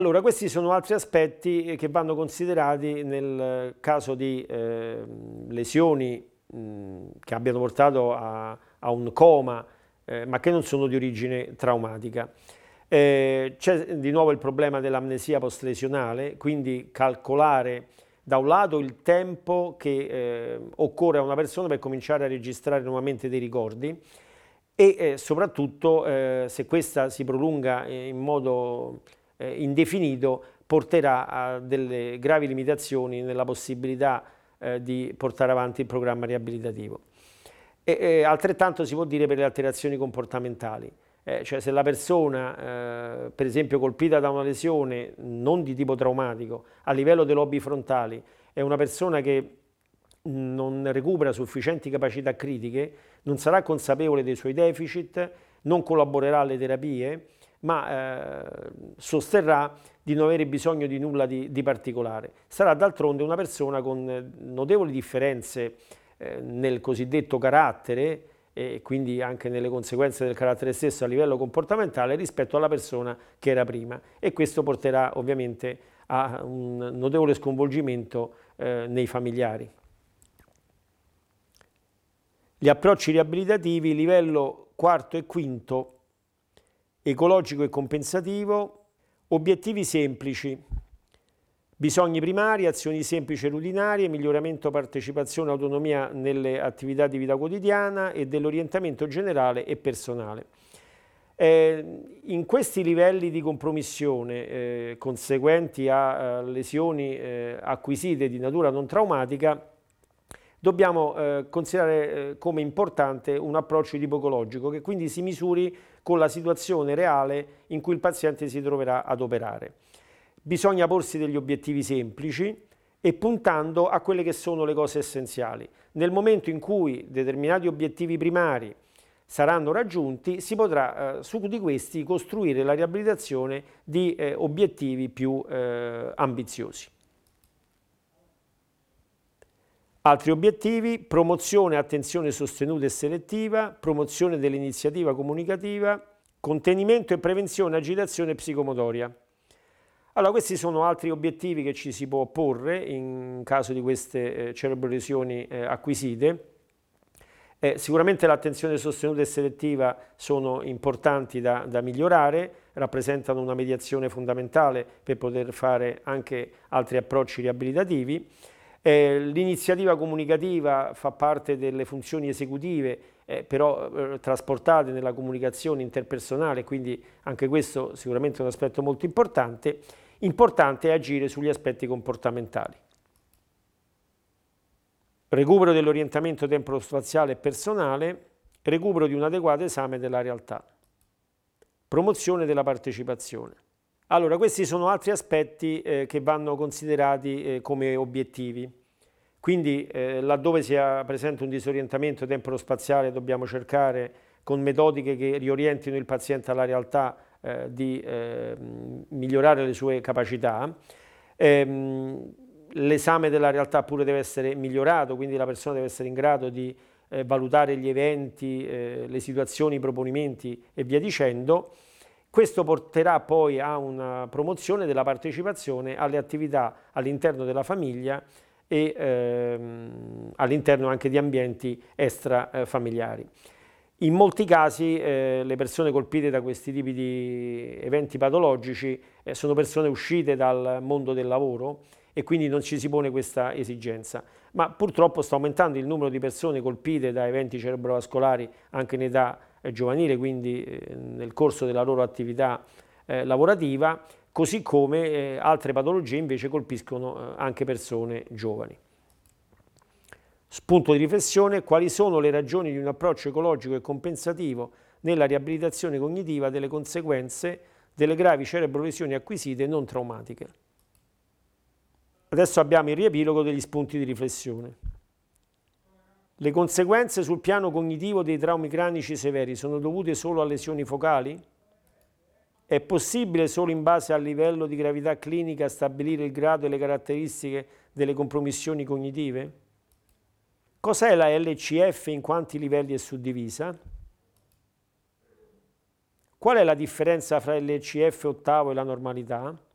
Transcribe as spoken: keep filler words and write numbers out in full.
Allora, questi sono altri aspetti che vanno considerati nel caso di eh, lesioni mh, che abbiano portato a, a un coma, eh, ma che non sono di origine traumatica. Eh, c'è di nuovo il problema dell'amnesia postlesionale, quindi calcolare da un lato il tempo che eh, occorre a una persona per cominciare a registrare nuovamente dei ricordi e eh, soprattutto eh, se questa si prolunga in modo eh, indefinito porterà a delle gravi limitazioni nella possibilità eh, di portare avanti il programma riabilitativo. E, e altrettanto si può dire per le alterazioni comportamentali. Eh, cioè se la persona, eh, per esempio colpita da una lesione non di tipo traumatico, a livello dei lobi frontali, è una persona che non recupera sufficienti capacità critiche, non sarà consapevole dei suoi deficit, non collaborerà alle terapie, ma eh, sosterrà di non avere bisogno di nulla di, di particolare. Sarà d'altronde una persona con notevoli differenze eh, nel cosiddetto carattere, e quindi anche nelle conseguenze del carattere stesso a livello comportamentale rispetto alla persona che era prima, e questo porterà ovviamente a un notevole sconvolgimento eh, nei familiari. Gli approcci riabilitativi, livello quarto e quinto, ecologico e compensativo, obiettivi semplici, bisogni primari, azioni semplici e rutinarie, miglioramento, partecipazione, autonomia nelle attività di vita quotidiana e dell'orientamento generale e personale. Eh, in questi livelli di compromissione eh, conseguenti a, a lesioni eh, acquisite di natura non traumatica, dobbiamo eh, considerare eh, come importante un approccio di tipo ecologico che quindi si misuri con la situazione reale in cui il paziente si troverà ad operare. Bisogna porsi degli obiettivi semplici e puntando a quelle che sono le cose essenziali. Nel momento in cui determinati obiettivi primari saranno raggiunti, si potrà eh, su di questi costruire la riabilitazione di eh, obiettivi più eh, ambiziosi. Altri obiettivi: promozione, attenzione sostenuta e selettiva, promozione dell'iniziativa comunicativa, contenimento e prevenzione agitazione psicomotoria. Allora, questi sono altri obiettivi che ci si può porre in caso di queste eh, cerebrolesioni eh, acquisite. Eh, sicuramente l'attenzione sostenuta e selettiva sono importanti da, da migliorare, rappresentano una mediazione fondamentale per poter fare anche altri approcci riabilitativi. Eh, l'iniziativa comunicativa fa parte delle funzioni esecutive, eh, però eh, trasportate nella comunicazione interpersonale, quindi anche questo sicuramente è un aspetto molto importante. Importante è agire sugli aspetti comportamentali. Recupero dell'orientamento tempo-spaziale e personale, recupero di un adeguato esame della realtà, promozione della partecipazione. Allora, questi sono altri aspetti eh, che vanno considerati eh, come obiettivi. Quindi, eh, laddove sia presente un disorientamento tempo-spaziale, dobbiamo cercare con metodiche che riorientino il paziente alla realtà eh, di eh, migliorare le sue capacità. Ehm, l'esame della realtà pure deve essere migliorato, quindi la persona deve essere in grado di eh, valutare gli eventi, eh, le situazioni, i proponimenti e via dicendo. Questo porterà poi a una promozione della partecipazione alle attività all'interno della famiglia e ehm, all'interno anche di ambienti extrafamiliari. In molti casi eh, le persone colpite da questi tipi di eventi patologici eh, sono persone uscite dal mondo del lavoro e quindi non ci si pone questa esigenza, ma purtroppo sta aumentando il numero di persone colpite da eventi cerebrovascolari anche in età eh, giovanile, quindi eh, nel corso della loro attività eh, lavorativa, così come eh, altre patologie invece colpiscono eh, anche persone giovani. Spunto di riflessione: quali sono le ragioni di un approccio ecologico e compensativo nella riabilitazione cognitiva delle conseguenze delle gravi cerebrolesioni acquisite non traumatiche? Adesso abbiamo il riepilogo degli spunti di riflessione. Le conseguenze sul piano cognitivo dei traumi cranici severi sono dovute solo a lesioni focali? È possibile solo in base al livello di gravità clinica stabilire il grado e le caratteristiche delle compromissioni cognitive? Cos'è la L C F e in quanti livelli è suddivisa? Qual è la differenza fra L C F ottavo e la normalità?